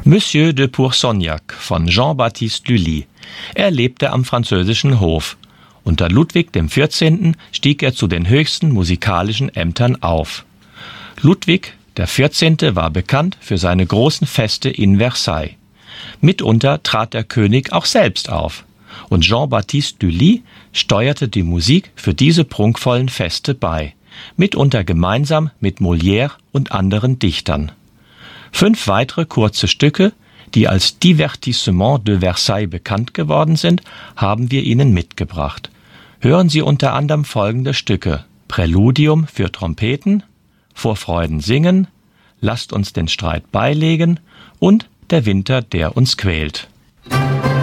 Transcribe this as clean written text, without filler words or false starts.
Monsieur de Pourceaugnac von Jean-Baptiste Lully. Er lebte am französischen Hof. Unter Ludwig XIV. Stieg er zu den höchsten musikalischen Ämtern auf. Ludwig XIV. War bekannt für seine großen Feste in Versailles. Mitunter trat der König auch selbst auf. Und Jean-Baptiste Lully steuerte die Musik für diese prunkvollen Feste bei, mitunter gemeinsam mit Molière und anderen Dichtern. 5 weitere kurze Stücke, die als Divertissement de Versailles bekannt geworden sind, haben wir Ihnen mitgebracht. Hören Sie unter anderem folgende Stücke: Präludium für Trompeten, Vor Freuden singen, Lasst uns den Streit beilegen und Der Winter, der uns quält.